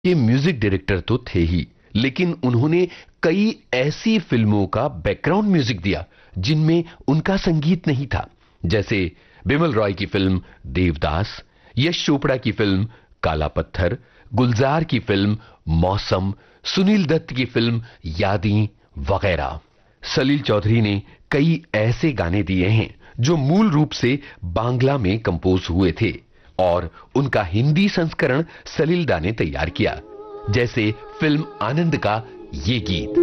ये music director तो थे ही, लेकिन उन्होंने कई ऐसी फिल्मों का बैकग्राउंड म्यूजिक दिया जिनमें उनका संगीत नहीं था। जैसे बिमल रॉय की फिल्म देवदास, यश चोपड़ा की फिल्म काला पत्थर, गुलजार की फिल्म मौसम, सुनील दत्त की फिल्म यादें वगैरह। सलील चौधरी ने कई ऐसे गाने दिए हैं जो मूल रूप से बांग्ला में कंपोज हुए थे और उनका हिंदी संस्करण सलील दा ने तैयार किया, जैसे फिल्म आनंद का ये गीत।